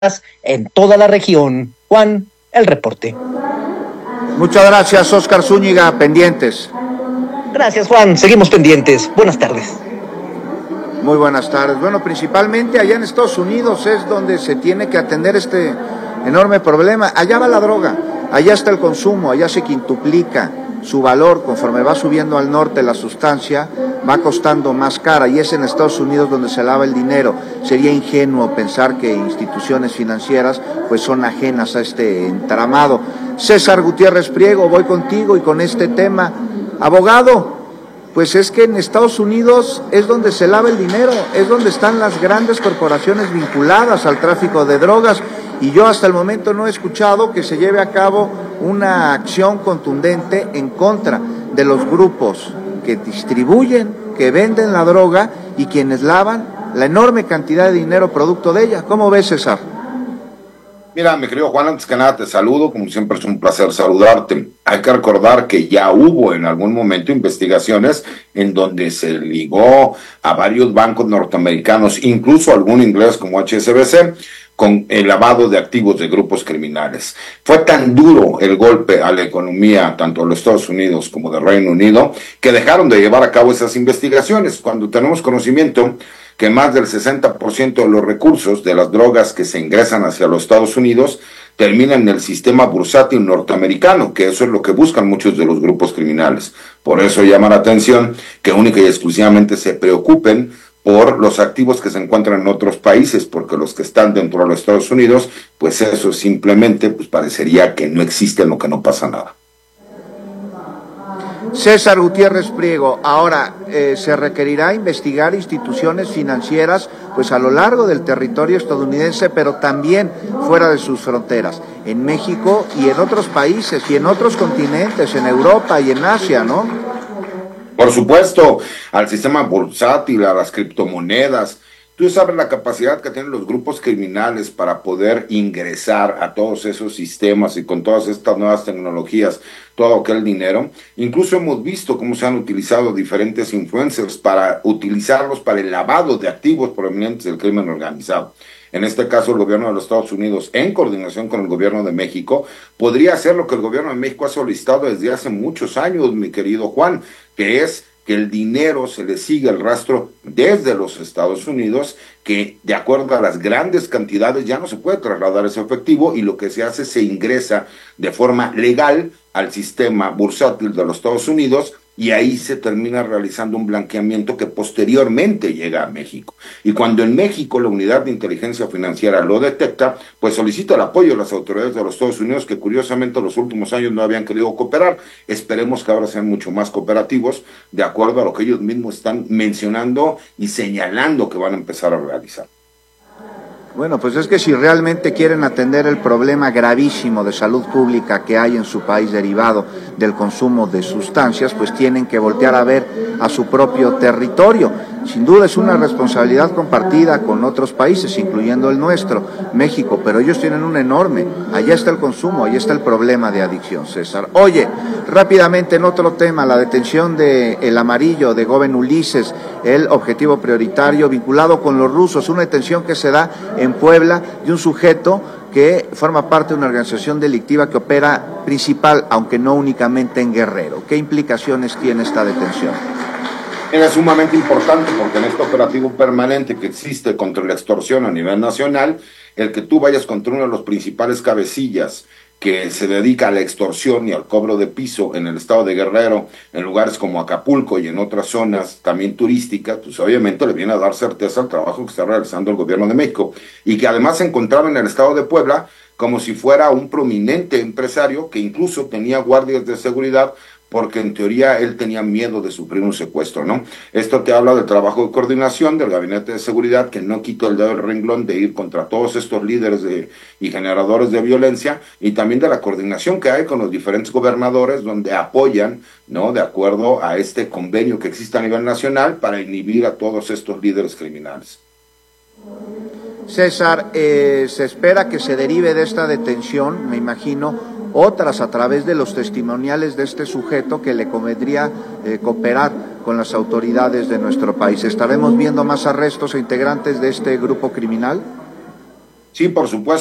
en toda la región. Juan, el reporte. Muchas gracias, Óscar Zúñiga, pendientes. Gracias, Juan, seguimos pendientes. Buenas tardes. Muy buenas tardes. Bueno, principalmente allá en Estados Unidos es donde se tiene que atender este enorme problema. Allá va la droga, allá está el consumo, allá se quintuplica su valor conforme va subiendo al norte la sustancia, va costando más cara, y es en Estados Unidos donde se lava el dinero. Sería ingenuo pensar que instituciones financieras pues son ajenas a este entramado. César Gutiérrez Priego, voy contigo y con este tema. Abogado, pues es que en Estados Unidos es donde se lava el dinero, es donde están las grandes corporaciones vinculadas al tráfico de drogas, y yo hasta el momento no he escuchado que se lleve a cabo una acción contundente en contra de los grupos que distribuyen, que venden la droga y quienes lavan la enorme cantidad de dinero producto de ella. ¿Cómo ves, César? Mira, mi querido Juan, antes que nada te saludo, como siempre es un placer saludarte. Hay que recordar que ya hubo en algún momento investigaciones en donde se ligó a varios bancos norteamericanos, incluso algún inglés como HSBC, con el lavado de activos de grupos criminales. Fue tan duro el golpe a la economía, tanto de los Estados Unidos como del Reino Unido, que dejaron de llevar a cabo esas investigaciones. Cuando tenemos conocimiento que más del 60% de los recursos de las drogas que se ingresan hacia los Estados Unidos terminan en el sistema bursátil norteamericano, que eso es lo que buscan muchos de los grupos criminales. Por eso llama la atención que única y exclusivamente se preocupen por los activos que se encuentran en otros países, porque los que están dentro de los Estados Unidos, pues eso simplemente pues parecería que no existen o que no pasa nada. César Gutiérrez Priego, ahora se requerirá investigar instituciones financieras pues a lo largo del territorio estadounidense, pero también fuera de sus fronteras, en México y en otros países y en otros continentes, en Europa y en Asia, ¿no? Por supuesto, al sistema bursátil, a las criptomonedas. Tú sabes la capacidad que tienen los grupos criminales para poder ingresar a todos esos sistemas y con todas estas nuevas tecnologías, todo aquel dinero. Incluso hemos visto cómo se han utilizado diferentes influencers para utilizarlos para el lavado de activos provenientes del crimen organizado. En este caso, el gobierno de los Estados Unidos, en coordinación con el gobierno de México, podría hacer lo que el gobierno de México ha solicitado desde hace muchos años, mi querido Juan, que es que el dinero se le siga el rastro desde los Estados Unidos, que de acuerdo a las grandes cantidades ya no se puede trasladar ese efectivo, y lo que se hace se ingresa de forma legal al sistema bursátil de los Estados Unidos, y ahí se termina realizando un blanqueamiento que posteriormente llega a México. Y cuando en México la unidad de inteligencia financiera lo detecta, pues solicita el apoyo de las autoridades de los Estados Unidos, que curiosamente en los últimos años no habían querido cooperar. Esperemos que ahora sean mucho más cooperativos, de acuerdo a lo que ellos mismos están mencionando y señalando que van a empezar a realizar. Bueno, pues es que si realmente quieren atender el problema gravísimo de salud pública que hay en su país derivado del consumo de sustancias, pues tienen que voltear a ver a su propio territorio. Sin duda es una responsabilidad compartida con otros países, incluyendo el nuestro, México, pero ellos tienen un enorme. Allá está el consumo, allá está el problema de adicción, César. Oye, rápidamente en otro tema, la detención de El Amarillo, de joven Ulises, el objetivo prioritario vinculado con los rusos, una detención que se da en Puebla de un sujeto que forma parte de una organización delictiva que opera principal, aunque no únicamente en Guerrero. ¿Qué implicaciones tiene esta detención? Es sumamente importante porque en este operativo permanente que existe contra la extorsión a nivel nacional, el que tú vayas contra uno de los principales cabecillas que se dedica a la extorsión y al cobro de piso en el estado de Guerrero, en lugares como Acapulco y en otras zonas también turísticas, pues obviamente le viene a dar certeza al trabajo que está realizando el gobierno de México, y que además se encontraba en el estado de Puebla como si fuera un prominente empresario que incluso tenía guardias de seguridad, porque en teoría él tenía miedo de sufrir un secuestro, ¿no? Esto te habla del trabajo de coordinación del Gabinete de Seguridad, que no quitó el dedo del renglón de ir contra todos estos líderes y generadores de violencia, y también de la coordinación que hay con los diferentes gobernadores, donde apoyan, ¿no?, de acuerdo a este convenio que existe a nivel nacional para inhibir a todos estos líderes criminales. César, se espera que se derive de esta detención, me imagino, otras a través de los testimoniales de este sujeto que le convendría cooperar con las autoridades de nuestro país. ¿Estaremos viendo más arrestos a integrantes de este grupo criminal? Sí, por supuesto.